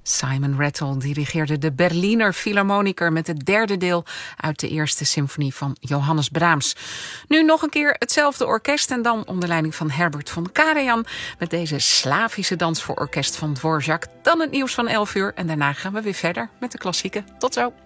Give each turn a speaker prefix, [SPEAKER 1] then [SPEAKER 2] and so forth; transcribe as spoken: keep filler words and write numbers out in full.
[SPEAKER 1] Simon Rattle dirigeerde de Berliner Philharmoniker met het derde deel uit de eerste symfonie van Johannes Brahms. Nu nog een keer hetzelfde orkest en dan onder leiding van Herbert von Karajan met deze Slavische dans voor orkest van Dvorak. Dan het nieuws van elf uur en daarna gaan we weer verder met de klassieken. Tot zo!